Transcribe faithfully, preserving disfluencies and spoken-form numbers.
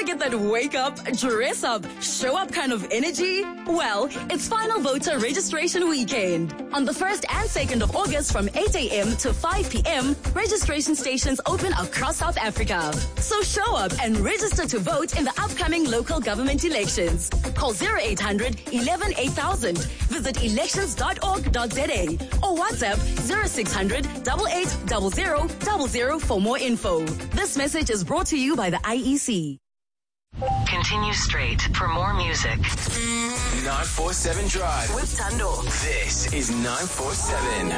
get that wake up, dress up, show up kind of energy? Well, it's Final Voter Registration Weekend. On the first and second of August from eight a.m. to five p.m., registration stations open across South Africa. So show up and register to vote in the upcoming local government elections. Call zero eight hundred, eleven, eight thousand. Visit elections dot org dot za or WhatsApp zero six hundred, eight eight zero zero zero zero for more info. This message is brought to you by the I E C. Continue straight for more music. nine four seven Drive With Tando. This is nine four seven.